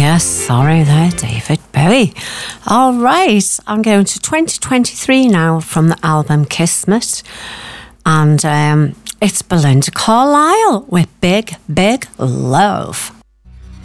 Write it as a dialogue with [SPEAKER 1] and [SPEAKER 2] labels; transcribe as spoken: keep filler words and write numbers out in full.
[SPEAKER 1] Yes, sorry there, David Bowie. All right, I'm going to twenty twenty-three now from the album Kismet. And um, it's Belinda Carlisle with Big, Big Love.